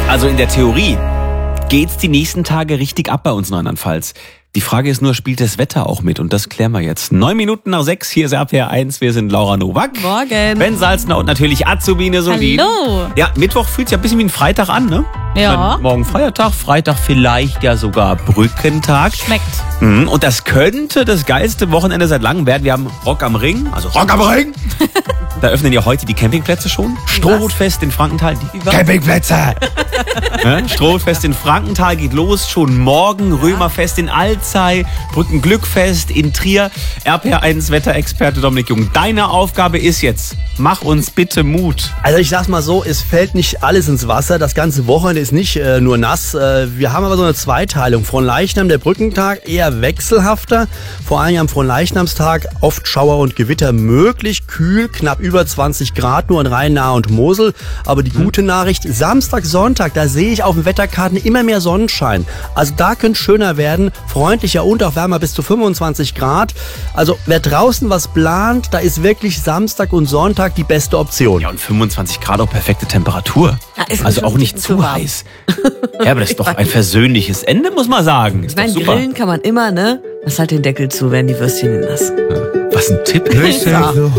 Also in der Theorie geht's die nächsten Tage richtig ab bei uns in Rheinland-Pfalz. Die Frage ist nur, spielt das Wetter auch mit? Und das klären wir jetzt. 9:09, hier ist RPR 1, wir sind Laura Nowak. Morgen. Ben Salzner und natürlich Azubine Solin. Hallo. Ja, Mittwoch fühlt sich ja ein bisschen wie ein Freitag an, ne? Ja. Morgen Feiertag, Freitag vielleicht ja sogar Brückentag. Schmeckt. Und das könnte das geilste Wochenende seit langem werden. Wir haben Rock am Ring, also Rock am Ring. Da öffnen ja heute die Campingplätze schon. Strohhutfest in Frankenthal. Campingplätze! Strohhutfest in Frankenthal geht los. Schon morgen Römerfest in Alzey, Brückenglückfest in Trier. RPR 1 Wetterexperte Dominik Jung. Deine Aufgabe ist jetzt, mach uns bitte Mut. Also ich sag's mal so, es fällt nicht alles ins Wasser. Das ganze Wochenende ist nicht nur nass. Wir haben aber so eine Zweiteilung. Fronleichnam, der Brückentag, eher wechselhafter. Vor allem am Fronleichnamstag oft Schauer und Gewitter möglich. Kühl, knapp über 20 Grad nur in Rhein, Nahe und Mosel. Aber die gute Nachricht, Samstag, Sonntag, da sehe ich auf den Wetterkarten immer mehr Sonnenschein. Also da könnte es schöner werden. Freundlicher und auch wärmer bis zu 25 Grad. Also wer draußen was plant, da ist wirklich Samstag und Sonntag die beste Option. Ja, und 25 Grad auch perfekte Temperatur. Ja, ist also auch nicht zu warm. heiß. Ja, aber das ist doch ein versöhnliches Ende, muss man sagen. Ist Ich meine, doch super. grillen kann man immer, ne? Lass halt den Deckel zu, werden die Würstchen nass. Was ein Tipp. Ja.